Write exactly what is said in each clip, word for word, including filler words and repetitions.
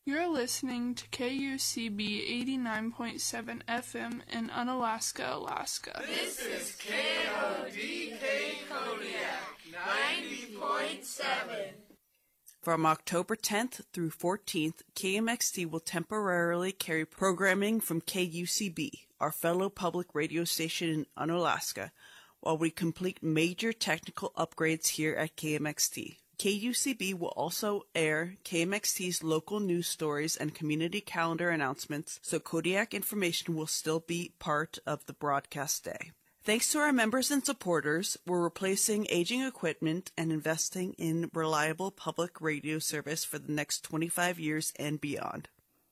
You're listening to K U C B eighty-nine point seven F M in Unalaska, Alaska. This is K O D K Kodiak ninety point seven. From October tenth through fourteenth, K M X T will temporarily carry programming from K U C B, our fellow public radio station in Unalaska, while we complete major technical upgrades here at K M X T. K U C B will also air K M X T's local news stories and community calendar announcements, so Kodiak information will still be part of the broadcast day. Thanks to our members and supporters, we're replacing aging equipment and investing in reliable public radio service for the next twenty-five years and beyond.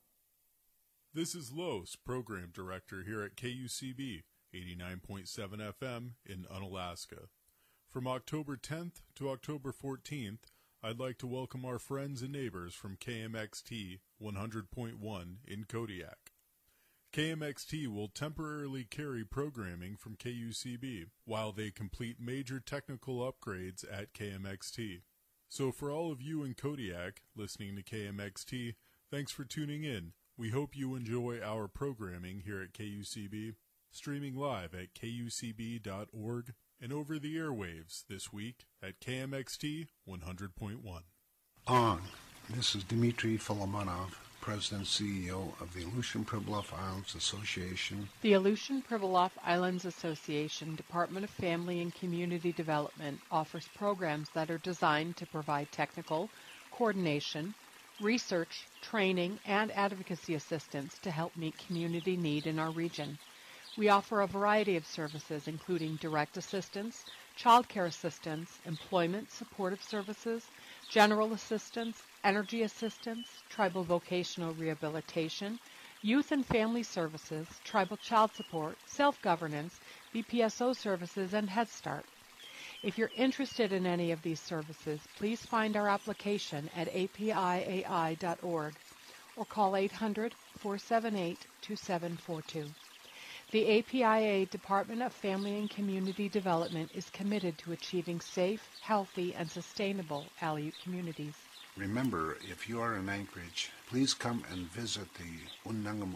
This is Los, Program Director here at K U C B, eighty-nine point seven F M in Unalaska. From October tenth to October fourteenth, I'd like to welcome our friends and neighbors from K M X T one hundred point one in Kodiak. K M X T will temporarily carry programming from K U C B while they complete major technical upgrades at K M X T. So for all of you in Kodiak listening to K M X T, thanks for tuning in. We hope you enjoy our programming here at K U C B, streaming live at K U C B dot org and over the airwaves this week at K M X T one hundred point one. On. This is Dmitry Folomonov, President and C E O of the Aleutian Pribilof Islands Association. The Aleutian Pribilof Islands Association Department of Family and Community Development offers programs that are designed to provide technical, coordination, research, training, and advocacy assistance to help meet community need in our region. We offer a variety of services, including direct assistance, child care assistance, employment supportive services, general assistance, energy assistance, tribal vocational rehabilitation, youth and family services, tribal child support, self-governance, B P S O services, and Head Start. If you're interested in any of these services, please find our application at A P I A I dot org or call eight hundred, four seven eight, two seven four two. The A P I A Department of Family and Community Development is committed to achieving safe, healthy, and sustainable Aleut communities. Remember, if you are in Anchorage, please come and visit the Unangamu